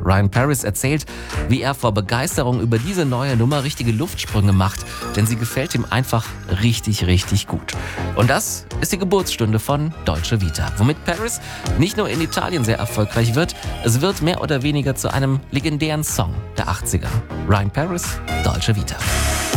Ryan Paris erzählt, wie er vor Begeisterung über diese neue Nummer richtige Luftsprünge macht, denn sie gefällt ihm einfach richtig, richtig gut. Und das ist die Geburtsstunde von Dolce Vita, womit Paris nicht nur in Italien sehr erfolgreich wird, es wird mehr oder weniger zu einem legendären Song der 80er. Ryan Paris, Dolce Vita.